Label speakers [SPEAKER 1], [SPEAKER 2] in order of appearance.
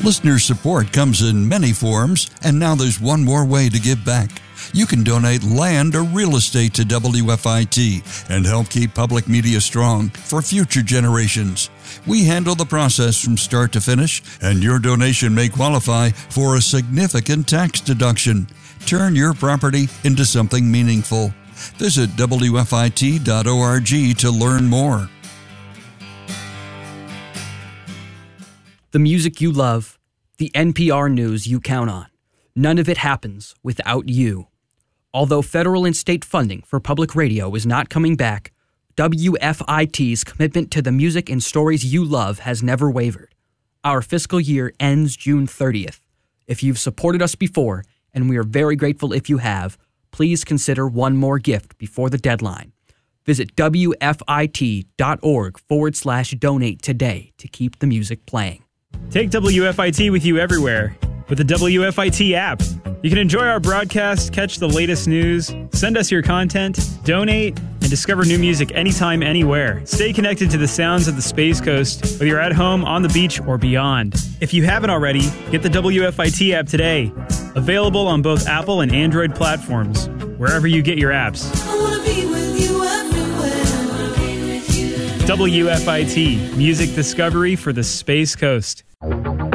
[SPEAKER 1] Listener support comes in many forms, and now there's one more way to give back. You can donate land or real estate to WFIT and help keep public media strong for future generations. We handle the process from start to finish, and your donation may qualify for a significant tax deduction. Turn your property into something meaningful. Visit WFIT.org to learn more.
[SPEAKER 2] The music you love, the NPR news you count on. None of it happens without you. Although federal and state funding for public radio is not coming back, WFIT's commitment to the music and stories you love has never wavered. Our fiscal year ends June 30th. If you've supported us before, and we are very grateful if you have, please consider one more gift before the deadline. Visit WFIT.org/donate today to keep the music playing.
[SPEAKER 3] Take WFIT with you everywhere with the WFIT app. You can enjoy our broadcast, catch the latest news, send us your content, donate, and discover new music anytime, anywhere. Stay connected to the sounds of the Space Coast, whether you're at home, on the beach, or beyond. If you haven't already, get the WFIT app today. Available on both Apple and Android platforms, wherever you get your apps.
[SPEAKER 4] I wanna be with you everywhere.
[SPEAKER 3] WFIT, music discovery for the Space Coast.